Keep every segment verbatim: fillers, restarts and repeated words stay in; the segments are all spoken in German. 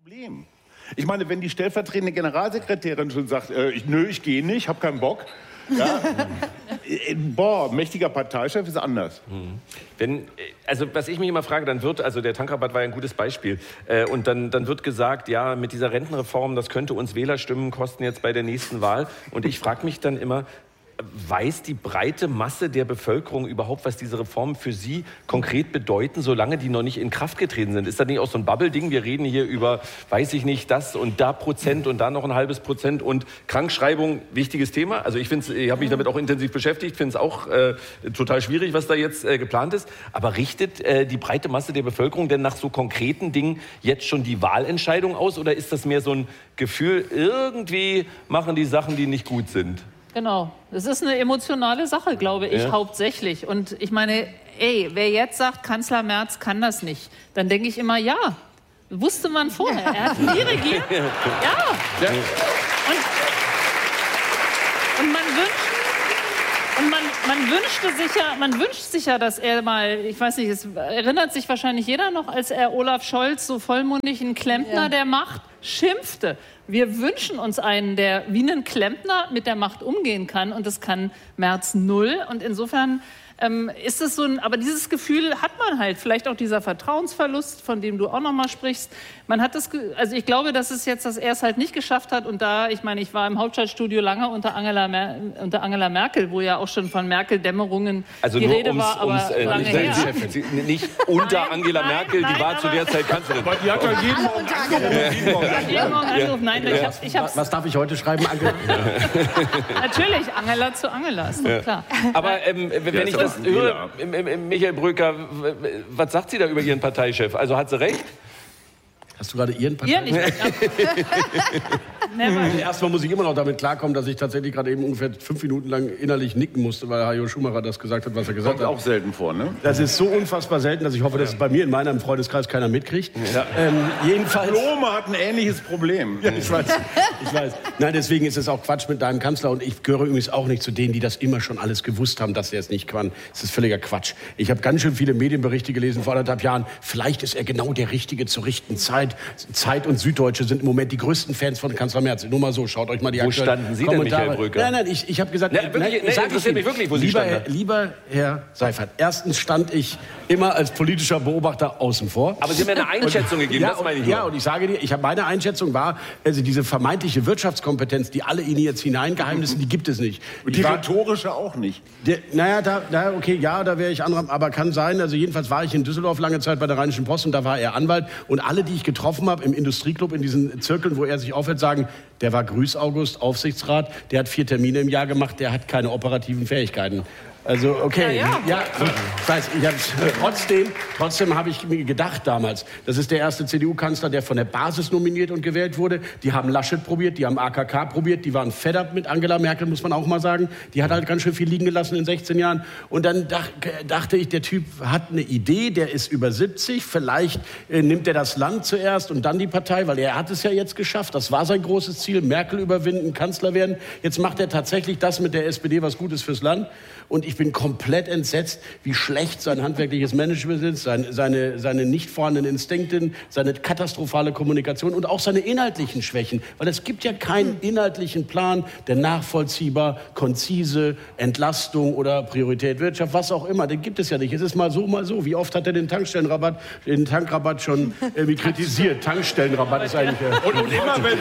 Problem. Ich meine, wenn die stellvertretende Generalsekretärin schon sagt, äh, ich, nö, ich gehe nicht, hab keinen Bock. Ja, äh, boah, mächtiger Parteichef ist anders. Mhm. Wenn, also was ich mich immer frage, dann wird, also der Tankrabatt war ja ein gutes Beispiel, äh, und dann, dann wird gesagt, ja, mit dieser Rentenreform, das könnte uns Wählerstimmen kosten jetzt bei der nächsten Wahl. Und ich frage mich dann immer, weiß die breite Masse der Bevölkerung überhaupt, was diese Reformen für sie konkret bedeuten, solange die noch nicht in Kraft getreten sind? Ist das nicht auch so ein Bubble-Ding? Wir reden hier über, weiß ich nicht, das und da Prozent und da noch ein halbes Prozent und Krankschreibung, wichtiges Thema. Also ich finde, ich habe mich damit auch intensiv beschäftigt, finde es auch äh, total schwierig, was da jetzt äh, geplant ist. Aber richtet äh, die breite Masse der Bevölkerung denn nach so konkreten Dingen jetzt schon die Wahlentscheidung aus? Oder ist das mehr so ein Gefühl, irgendwie machen die Sachen, die nicht gut sind? Genau, es ist eine emotionale Sache, glaube ich, ja. hauptsächlich. Und ich meine, ey, wer jetzt sagt, Kanzler Merz kann das nicht, dann denke ich immer, ja, wusste man vorher. Ja. Er hat nie regiert. Ja. ja. Und, und man wünscht, und man, man wünschte sich ja, man wünscht sich ja, dass er mal, ich weiß nicht, es erinnert sich wahrscheinlich jeder noch, als er Olaf Scholz so vollmundig einen Klempner ja. der Macht schimpfte. Wir wünschen uns einen, der wie ein Klempner mit der Macht umgehen kann. Und das kann Merz null. Und insofern ähm, ist es so ein, aber dieses Gefühl hat man halt. Vielleicht auch dieser Vertrauensverlust, von dem du auch noch mal sprichst. Man hat das, also ich glaube, dass es jetzt, dass er es halt nicht geschafft hat. Und da, ich meine, ich war im Hauptstadtstudio lange unter Angela, Mer unter Angela Merkel, wo ja auch schon von Merkel-Dämmerungen also die Rede ums, war, aber ums, äh, lange nicht, her. Nicht unter nein, Angela nein, Merkel, nein, die war zu der Zeit Kanzlerin. Aber die hat ja jeden Morgen angerufen. Jeden Morgen angerufen. Nein, ich hab's, ich hab's. Was darf ich heute schreiben, Angela? Natürlich, Angela zu Angela, ist doch ja. klar. Aber ähm, wenn ich das höre, Michael Bröker, was sagt sie da über ihren Parteichef? Also hat sie recht? Hast du gerade ihren Parteichef? Ihr nicht. Also erstmal muss ich immer noch damit klarkommen, dass ich tatsächlich gerade eben ungefähr fünf Minuten lang innerlich nicken musste, weil Hajo Schumacher das gesagt hat, was er gesagt Kommt hat. auch selten vor, ne? Das ist so unfassbar selten, dass ich hoffe, dass es bei mir in meinem Freundeskreis keiner mitkriegt. Ja. Ähm, jedenfalls. Blome hat ein ähnliches Problem. Ja, ich weiß. Ich weiß. Nein, deswegen ist es auch Quatsch mit deinem Kanzler. Und ich gehöre übrigens auch nicht zu denen, die das immer schon alles gewusst haben, dass er es nicht kann. Das ist völliger Quatsch. Ich habe ganz schön viele Medienberichte gelesen vor anderthalb Jahren. Vielleicht ist er genau der Richtige zur richtigen Zeit. Zeit und Süddeutsche sind im Moment die größten Fans von Kanzler Merz. Nur mal so, schaut euch mal die Wo aktuellen standen Sie Kommentare. denn, Michael Bröker? Nein, nein, ich, ich habe gesagt... Ja, wirklich, nein, nee, sag interessiert ich mich wirklich, wo Sie lieber, standen. Lieber Herr Seifert, erstens stand ich immer als politischer Beobachter außen vor. Aber Sie haben ja eine Einschätzung gegeben, ja, das meine ich Ja, nur. und ich sage dir, ich habe meine Einschätzung war, also diese vermeintliche Wirtschaftskompetenz, die alle in jetzt hineingeheimnissen, die gibt es nicht. Und die war, rhetorische auch nicht. Der, naja, da, na, okay, ja, da wäre ich anderer, aber kann sein. Also jedenfalls war ich in Düsseldorf lange Zeit bei der Rheinischen Post und da war er Anwalt. Und alle, die ich getroffen habe im Industrieclub, in diesen Zirkeln, wo er sich aufhält, sagen, der war Grüß August, Aufsichtsrat, der hat vier Termine im Jahr gemacht, der hat keine operativen Fähigkeiten. Also, okay, ja, ja. ja ich weiß, ich hab's, trotzdem, trotzdem habe ich mir gedacht damals, das ist der erste C D U-Kanzler, der von der Basis nominiert und gewählt wurde. Die haben Laschet probiert, die haben A K K probiert, die waren fed up mit Angela Merkel, muss man auch mal sagen. Die hat halt ganz schön viel liegen gelassen in sechzehn Jahren. Und dann dach, dachte ich, der Typ hat eine Idee, der ist über siebzig, vielleicht äh, nimmt er das Land zuerst und dann die Partei, weil er hat es ja jetzt geschafft. Das war sein großes Ziel, Merkel überwinden, Kanzler werden. Jetzt macht er tatsächlich das mit der S P D, was gut ist fürs Land. Und ich bin komplett entsetzt, wie schlecht sein handwerkliches Management ist, seine, seine, seine nicht vorhandenen Instinkte, seine katastrophale Kommunikation und auch seine inhaltlichen Schwächen. Weil es gibt ja keinen inhaltlichen Plan, der nachvollziehbar, konzise, Entlastung oder Priorität Wirtschaft, was auch immer, den gibt es ja nicht. Es ist mal so, mal so. Wie oft hat er den Tankstellenrabatt, den Tankrabatt schon irgendwie kritisiert? Tankstellenrabatt ist eigentlich... Äh und, und immer wenn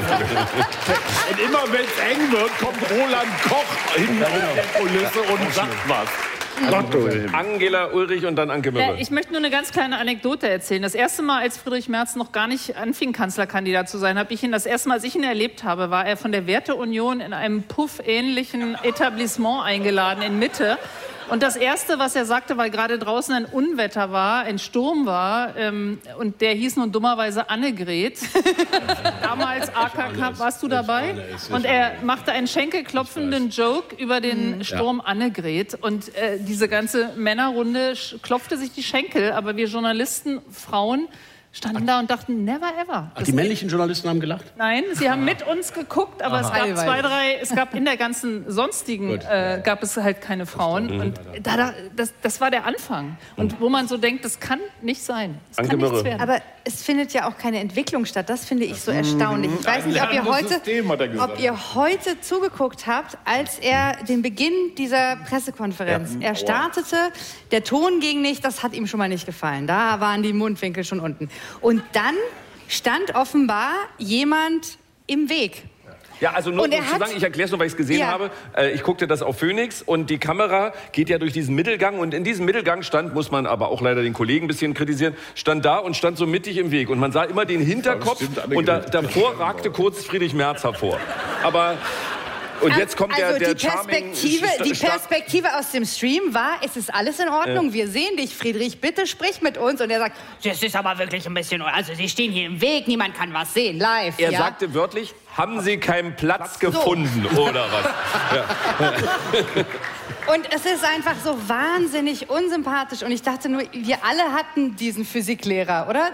es eng wird, kommt Roland Koch in die Kulisse und sagt was. Angela Ulrich und dann Anke Möller. Ja, ich möchte nur eine ganz kleine Anekdote erzählen. Das erste Mal, als Friedrich Merz noch gar nicht anfing, Kanzlerkandidat zu sein, habe ich ihn das erste Mal, als ich ihn erlebt habe, war er von der Werteunion in einem Puff-ähnlichen Etablissement eingeladen in Mitte. Und das Erste, was er sagte, weil gerade draußen ein Unwetter war, ein Sturm war, ähm, und der hieß nun dummerweise Annegret. Damals A K K, warst du dabei? Und er machte einen schenkelklopfenden Joke über den Sturm Annegret. Und äh, diese ganze Männerrunde klopfte sich die Schenkel, aber wir Journalisten, Frauen, standen da und dachten, never ever. Ach, die männlichen Journalisten haben gelacht? Nein, sie haben mit uns geguckt, aber Aha. es gab zwei, drei, es gab in der ganzen sonstigen, äh, gab es halt keine Frauen. Und da, da, das, das war der Anfang. Und wo man so denkt, das kann nicht sein. Das kann nichts werden. Aber es findet ja auch keine Entwicklung statt. Das finde ich so erstaunlich. Ich weiß nicht, ob ihr heute, ob ihr heute zugeguckt habt, als er den Beginn dieser Pressekonferenz, ja. er startete, der Ton ging nicht, das hat ihm schon mal nicht gefallen. Da waren die Mundwinkel schon unten. Und dann stand offenbar jemand im Weg. Ja, also nur, nur zu sagen, ich erkläre es nur, weil ich es gesehen ja. habe. Äh, ich guckte das auf Phoenix und die Kamera geht ja durch diesen Mittelgang und in diesem Mittelgang stand, muss man aber auch leider den Kollegen ein bisschen kritisieren, stand da und stand so mittig im Weg und man sah immer den Hinterkopf und da, davor ragte kurz Friedrich Merz hervor. Aber und jetzt kommt also der, der die Perspektive, die Perspektive aus dem Stream war, es ist alles in Ordnung, ja. wir sehen dich, Friedrich, bitte sprich mit uns. Und er sagt, das ist aber wirklich ein bisschen, also Sie stehen hier im Weg, niemand kann was sehen, live. Er ja? sagte wörtlich, haben Sie keinen Platz so. gefunden, oder was? Ja. Und es ist einfach so wahnsinnig unsympathisch. Und ich dachte nur, wir alle hatten diesen Physiklehrer, oder?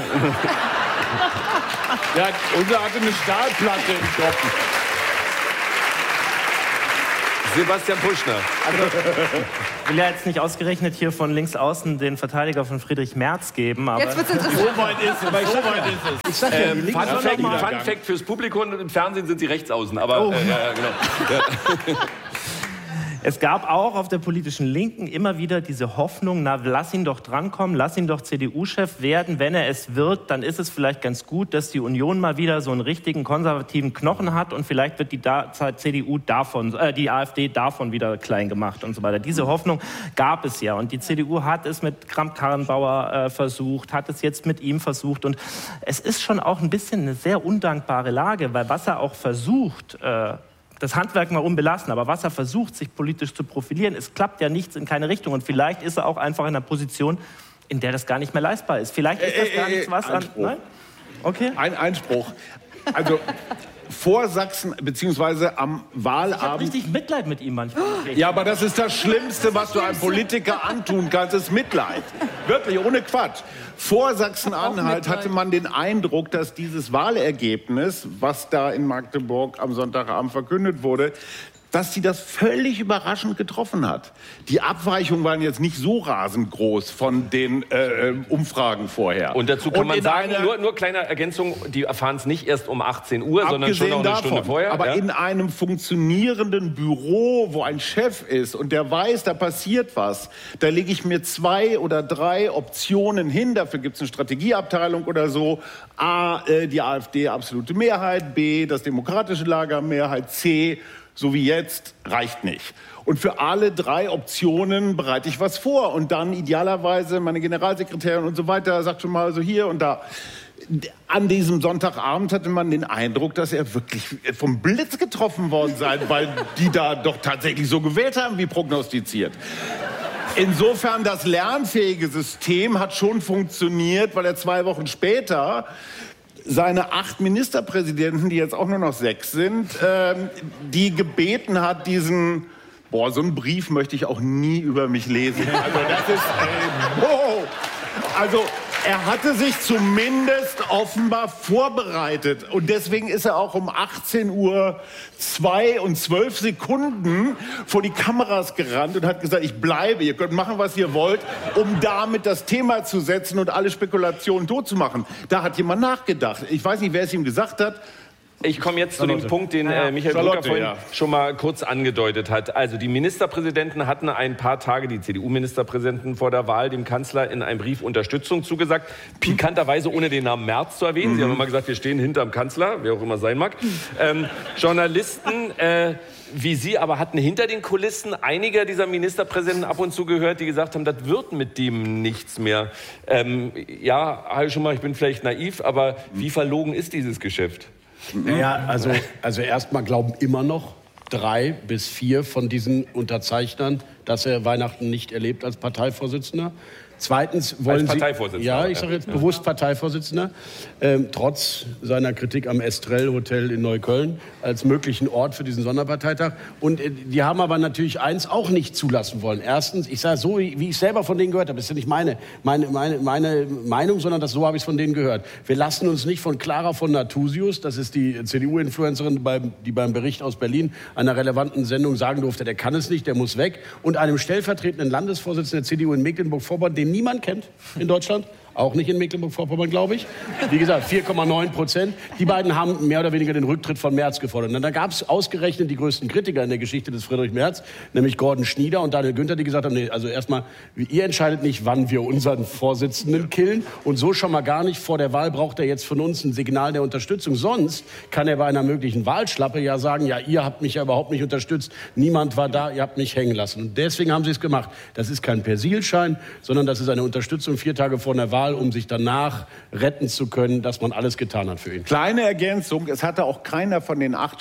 Ja, unser hatte eine Stahlplatte im Kopf. Sebastian Puschner. Also, ich will ja jetzt nicht ausgerechnet hier von links außen den Verteidiger von Friedrich Merz geben, aber... Jetzt wird's interessant. So weit ist es, so weit ist es. Ich sag ja, ähm, Fun, Fact, Fun Fact fürs Publikum, im Fernsehen sind sie rechts außen, aber... Oh. Äh, ja, genau. Ja. Es gab auch auf der politischen Linken immer wieder diese Hoffnung, na, lass ihn doch drankommen, lass ihn doch C D U-Chef werden. Wenn er es wird, dann ist es vielleicht ganz gut, dass die Union mal wieder so einen richtigen konservativen Knochen hat und vielleicht wird die da C D U davon, äh, die AfD davon wieder klein gemacht und so weiter. Diese Hoffnung gab es ja und die C D U hat es mit Kramp-Karrenbauer äh, versucht, hat es jetzt mit ihm versucht und es ist schon auch ein bisschen eine sehr undankbare Lage, weil was er auch versucht, äh, das Handwerk mal unbelassen, aber was er versucht, sich politisch zu profilieren, es klappt ja nichts in keine Richtung. Und vielleicht ist er auch einfach in einer Position, in der das gar nicht mehr leistbar ist. Vielleicht ist das gar nichts, was an... Nein? Okay. Ein Einspruch. Also vor Sachsen, beziehungsweise am Wahlabend... Ich habe richtig Mitleid mit ihm manchmal. Ja, aber das ist das Schlimmste, was du einem Politiker antun kannst, ist Mitleid. Wirklich, ohne Quatsch. Vor Sachsen-Anhalt hatte man den Eindruck, dass dieses Wahlergebnis, was da in Magdeburg am Sonntagabend verkündet wurde, dass sie das völlig überraschend getroffen hat. Die Abweichungen waren jetzt nicht so rasend groß von den äh, Umfragen vorher. Und dazu kann Und man sagen, nur, nur kleine Ergänzung, die erfahren es nicht erst um achtzehn Uhr, sondern schon noch eine davon, Stunde vorher. Aber ja? in einem funktionierenden Büro, wo ein Chef ist und der weiß, da passiert was, da lege ich mir zwei oder drei Optionen hin, dafür gibt es eine Strategieabteilung oder so. A, äh, die AfD absolute Mehrheit, B, das demokratische Lager Mehrheit, C, so wie jetzt, reicht nicht. Und für alle drei Optionen bereite ich was vor. Und dann idealerweise meine Generalsekretärin und so weiter sagt schon mal so hier und da. An diesem Sonntagabend hatte man den Eindruck, dass er wirklich vom Blitz getroffen worden sei, weil die da doch tatsächlich so gewählt haben, wie prognostiziert. Insofern, das lernfähige System hat schon funktioniert, weil er zwei Wochen später seine acht Ministerpräsidenten, die jetzt auch nur noch sechs sind, ähm, die gebeten hat, diesen, boah, so einen Brief möchte ich auch nie über mich lesen. Also das ist, äh, wow. Also er hatte sich zumindest offenbar vorbereitet und deswegen ist er auch um achtzehn Uhr zwei und zwölf Sekunden vor die Kameras gerannt und hat gesagt, ich bleibe, ihr könnt machen, was ihr wollt, um damit das Thema zu setzen und alle Spekulationen tot zu machen. Da hat jemand nachgedacht. Ich weiß nicht, wer es ihm gesagt hat. Ich komme jetzt zu dem Punkt, den äh, Michael Brücker vorhin ja. schon mal kurz angedeutet hat. Also die Ministerpräsidenten hatten ein paar Tage, die C D U-Ministerpräsidenten vor der Wahl, dem Kanzler in einem Brief Unterstützung zugesagt. Pikanterweise ohne den Namen Merz zu erwähnen. Mhm. Sie haben immer gesagt, wir stehen hinterm Kanzler, wer auch immer sein mag. Ähm, Journalisten... Äh, wie Sie aber hatten hinter den Kulissen einige dieser Ministerpräsidenten ab und zu gehört, die gesagt haben, das wird mit dem nichts mehr. Ähm, ja, Herr Schumacher, ich bin vielleicht naiv, aber wie verlogen ist dieses Geschäft? Naja, also, also erstmal glauben immer noch drei bis vier von diesen Unterzeichnern, dass er Weihnachten nicht erlebt als Parteivorsitzender. Zweitens wollen Als Sie, Parteivorsitzender. ja, ich sage jetzt bewusst Parteivorsitzender, ähm, trotz seiner Kritik am Estrell Hotel in Neukölln als möglichen Ort für diesen Sonderparteitag. Und äh, die haben aber natürlich eins auch nicht zulassen wollen. Erstens, ich sage so, wie, wie ich selber von denen gehört habe, das ist ja nicht meine, meine, meine, meine Meinung, sondern das, so habe ich es von denen gehört. Wir lassen uns nicht von Clara von Nathusius, das ist die C D U-Influencerin, beim, die beim Bericht aus Berlin einer relevanten Sendung sagen durfte, der kann es nicht, der muss weg, und einem stellvertretenden Landesvorsitzenden der C D U in Mecklenburg-Vorpommern, den niemand kennt in Deutschland, auch nicht in Mecklenburg-Vorpommern, glaube ich. Wie gesagt, vier Komma neun Prozent. Die beiden haben mehr oder weniger den Rücktritt von Merz gefordert. Und dann gab es ausgerechnet die größten Kritiker in der Geschichte des Friedrich Merz, nämlich Gordon Schnieder und Daniel Günther, die gesagt haben, nee, also erstmal, ihr entscheidet nicht, wann wir unseren Vorsitzenden killen. Und so schon mal gar nicht. Vor der Wahl braucht er jetzt von uns ein Signal der Unterstützung. Sonst kann er bei einer möglichen Wahlschlappe ja sagen, ja, ihr habt mich ja überhaupt nicht unterstützt. Niemand war da, ihr habt mich hängen lassen. Und deswegen haben sie es gemacht. Das ist kein Persilschein, sondern das ist eine Unterstützung vier Tage vor der Wahl, um sich danach retten zu können, dass man alles getan hat für ihn. Kleine Ergänzung, es hatte auch keiner von den acht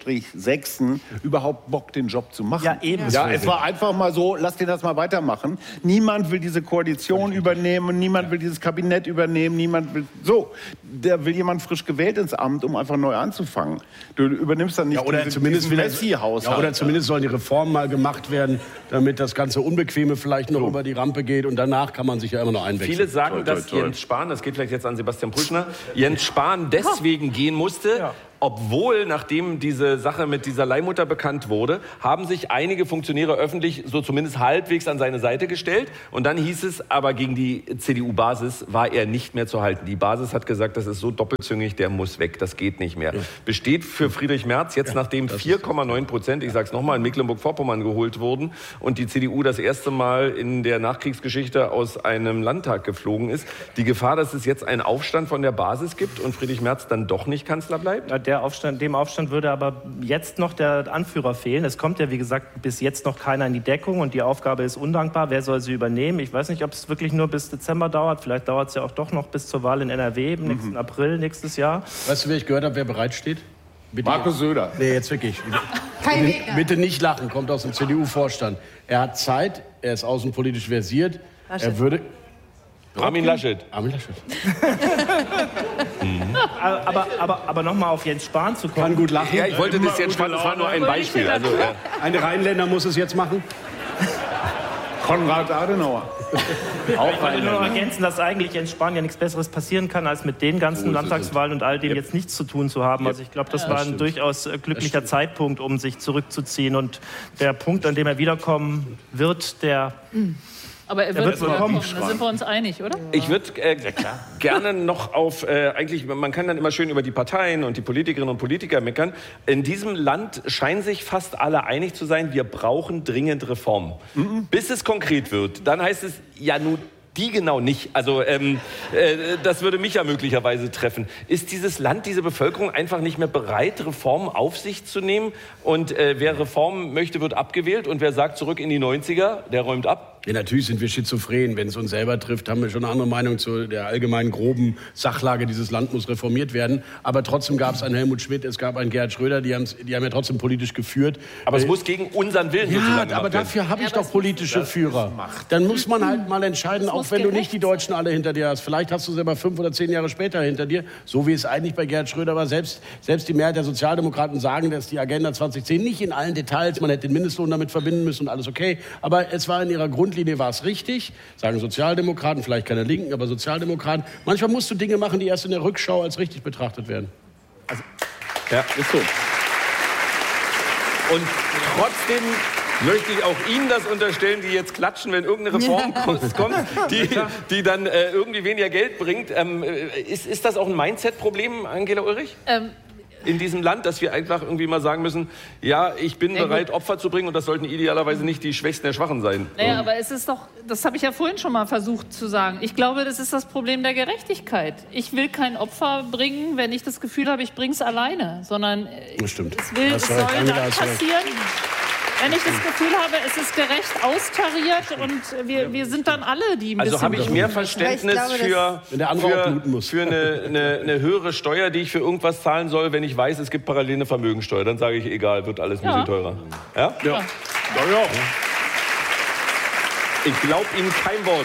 Sechsen überhaupt Bock, den Job zu machen. Ja, eben. Ja, es war einfach mal so, lass den das mal weitermachen. Niemand will diese Koalition übernehmen, niemand will dieses Kabinett übernehmen, niemand will... So, da will jemand frisch gewählt ins Amt, um einfach neu anzufangen. Du übernimmst dann nicht ja, oder diese, zumindest diesen Messi-Haushalt. Ja, oder zumindest sollen die Reformen mal gemacht werden, damit das ganze Unbequeme vielleicht noch so über die Rampe geht und danach kann man sich ja immer noch einwechseln. Viele sagen, Toll, toll, dass toll. Jens Spahn, das geht vielleicht jetzt an Sebastian Brüschner, Jens Spahn deswegen gehen musste, Ja. obwohl, nachdem diese Sache mit dieser Leihmutter bekannt wurde, haben sich einige Funktionäre öffentlich so zumindest halbwegs an seine Seite gestellt. Und dann hieß es, aber gegen die C D U-Basis war er nicht mehr zu halten. Die Basis hat gesagt, das ist so doppelzüngig, der muss weg, das geht nicht mehr. Ja. Besteht für Friedrich Merz jetzt, nachdem vier Komma neun Prozent, ich sage es nochmal, in Mecklenburg-Vorpommern geholt wurden und die C D U das erste Mal in der Nachkriegsgeschichte aus einem Landtag geflogen ist, die Gefahr, dass es jetzt einen Aufstand von der Basis gibt und Friedrich Merz dann doch nicht Kanzler bleibt? Ja, der Aufstand, dem Aufstand würde aber jetzt noch der Anführer fehlen. Es kommt ja, wie gesagt, bis jetzt noch keiner in die Deckung und die Aufgabe ist undankbar. Wer soll sie übernehmen? Ich weiß nicht, ob es wirklich nur bis Dezember dauert. Vielleicht dauert es ja auch doch noch bis zur Wahl in N R W im nächsten mhm. April nächstes Jahr. Weißt du, wer ich gehört habe, wer bereitsteht? Bitte. Markus Söder. Nee, jetzt wirklich. Kein bitte, bitte nicht lachen, kommt aus dem C D U-Vorstand. Er hat Zeit, er ist außenpolitisch versiert. Laschet. Er würde... Armin Laschet. Armin Laschet. mhm. Aber, aber, aber noch mal auf Jens Spahn zu kommen. Kann gut lachen. Ja, ich wollte das jetzt Spahn, das war nur ein Beispiel. Also, ja. Ein Rheinländer muss es jetzt machen. Konrad Adenauer. Auch ich wollte nur noch ergänzen, dass eigentlich Jens Spahn ja nichts Besseres passieren kann, als mit den ganzen oh, Landtagswahlen und all dem ja. jetzt nichts zu tun zu haben. Also ich glaube, das ja, war das ein durchaus glücklicher Zeitpunkt, um sich zurückzuziehen. Und der Punkt, an dem er wiederkommen wird, der... Mhm. Aber er wird, wird wiederkommen, da sind wir uns einig, oder? Ich würde äh, gerne noch auf, äh, eigentlich, man kann dann immer schön über die Parteien und die Politikerinnen und Politiker meckern. In diesem Land scheinen sich fast alle einig zu sein, wir brauchen dringend Reformen. Mhm. Bis es konkret wird, dann heißt es, ja nun, die genau nicht. Also ähm, äh, das würde mich ja möglicherweise treffen. Ist dieses Land, diese Bevölkerung einfach nicht mehr bereit, Reformen auf sich zu nehmen? Und äh, wer Reformen möchte, wird abgewählt. Und wer sagt, zurück in die neunziger, der räumt ab? Ja, natürlich sind wir schizophren. Wenn es uns selber trifft, haben wir schon eine andere Meinung zu der allgemeinen groben Sachlage. Dieses Land muss reformiert werden. Aber trotzdem gab es einen Helmut Schmidt, es gab einen Gerhard Schröder, die, die haben ja trotzdem politisch geführt. Aber es äh, muss gegen unseren Willen Ja, aber dafür habe ich ja, doch politische Führer. Dann muss man halt mal entscheiden, auch wenn du nicht die Deutschen alle hinter dir hast. Vielleicht hast du sie aber fünf oder zehn Jahre später hinter dir. So wie es eigentlich bei Gerhard Schröder war. Selbst, selbst die Mehrheit der Sozialdemokraten sagen, dass die Agenda zwanzig zehn nicht in allen Details, man hätte den Mindestlohn damit verbinden müssen und alles okay. Aber es war in ihrer Grundlinie war es richtig. Sagen Sozialdemokraten, vielleicht keine Linken, aber Sozialdemokraten. Manchmal musst du Dinge machen, die erst in der Rückschau als richtig betrachtet werden. Also, ja, ist so. Und trotzdem möchte ich auch Ihnen das unterstellen, die jetzt klatschen, wenn irgendeine Reform kommt, die, die dann äh, irgendwie weniger Geld bringt. Ähm, ist, ist das auch ein Mindset-Problem, Angela Ulrich? Ähm. In diesem Land, dass wir einfach irgendwie mal sagen müssen, ja, ich bin ja, bereit, Opfer zu bringen und das sollten idealerweise nicht die Schwächsten der Schwachen sein. Naja, aber es ist doch, das habe ich ja vorhin schon mal versucht zu sagen, ich glaube, das ist das Problem der Gerechtigkeit. Ich will kein Opfer bringen, wenn ich das Gefühl habe, ich bringe es alleine, sondern das stimmt. es, will, es soll dann passieren, wenn ich das Gefühl habe, es ist gerecht austariert und wir, wir sind dann alle, die ein Also bisschen... habe ich mehr Verständnis glaube, für, wenn der andere auch für, bluten muss. für eine, eine, eine höhere Steuer, die ich für irgendwas zahlen soll, wenn ich weiß, es gibt parallel eine Vermögensteuer. Dann sage ich, egal, wird alles ein Ja. bisschen teurer. Ja? Ja. Ja, ja. Ich glaube Ihnen kein Wort.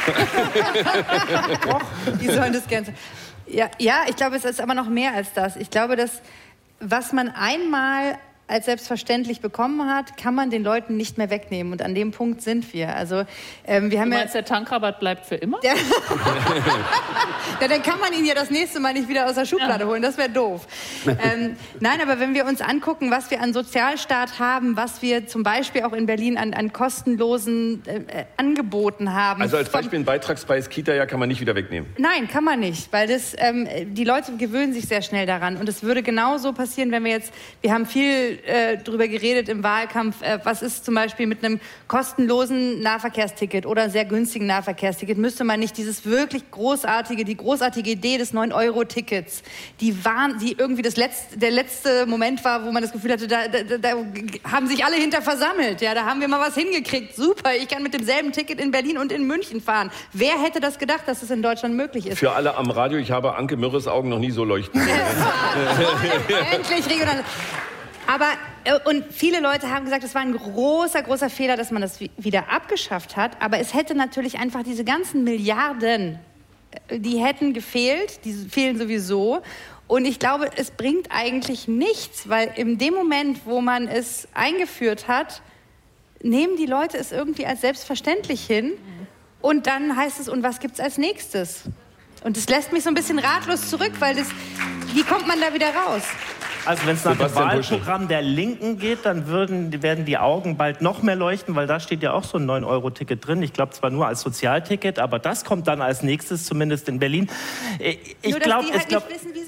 Die sollen das gerne. Ja, ja, ich glaube, es ist aber noch mehr als das. Ich glaube, dass was man einmal als selbstverständlich bekommen hat, kann man den Leuten nicht mehr wegnehmen. Und an dem Punkt sind wir. Also, ähm, wir haben du meinst, ja, der Tankrabatt bleibt für immer? Ja. Ja, dann kann man ihn ja das nächste Mal nicht wieder aus der Schublade ja. holen. Das wäre doof. ähm, nein, aber wenn wir uns angucken, was wir an Sozialstaat haben, was wir zum Beispiel auch in Berlin an, an kostenlosen äh, Angeboten haben. Also als Beispiel ein Beitragspreis Kita ja kann man nicht wieder wegnehmen. Nein, kann man nicht, weil das, ähm, die Leute gewöhnen sich sehr schnell daran. Und es würde genauso passieren, wenn wir jetzt, wir haben viel äh, drüber geredet im Wahlkampf, äh, was ist zum Beispiel mit einem kostenlosen Nahverkehrsticket oder sehr günstigen Nahverkehrsticket, müsste man nicht dieses wirklich großartige, die großartige Idee des neun Euro Tickets, die waren, die irgendwie das letzte, der letzte Moment war, wo man das Gefühl hatte, da, da, da haben sich alle hinter versammelt, ja, da haben wir mal was hingekriegt, super, ich kann mit demselben Ticket in Berlin und in München fahren. Wer hätte das gedacht, dass es in Deutschland möglich ist? Für alle am Radio, ich habe Anke Mürres Augen noch nie so leuchten sehen. Endlich regional. Aber, und viele Leute haben gesagt, es war ein großer, großer Fehler, dass man das wieder abgeschafft hat. Aber es hätte natürlich einfach diese ganzen Milliarden, die hätten gefehlt, die fehlen sowieso. Und ich glaube, es bringt eigentlich nichts, weil in dem Moment, wo man es eingeführt hat, nehmen die Leute es irgendwie als selbstverständlich hin. Und dann heißt es, und was gibt's als nächstes? Und das lässt mich so ein bisschen ratlos zurück, weil das, wie kommt man da wieder raus? Also wenn es nach dem Wahlprogramm der Linken geht, dann würden, werden die Augen bald noch mehr leuchten, weil da steht ja auch so ein neun Euro Ticket drin. Ich glaube zwar nur als Sozialticket, aber das kommt dann als nächstes, zumindest in Berlin. Ich nur, dass glaub, die halt ich glaub, nicht wissen, wie